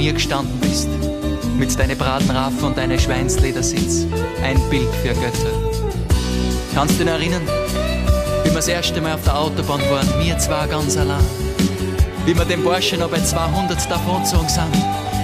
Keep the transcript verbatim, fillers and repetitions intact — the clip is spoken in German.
mir gestanden bist. Mit deine Bratenraffen und deine Schweinsledersitz. Ein Bild für Götter. Kannst du dich noch erinnern, wie wir das erste Mal auf der Autobahn waren, wir zwei ganz allein? Wie wir dem Burschen noch bei zweihundert davongezogen sind?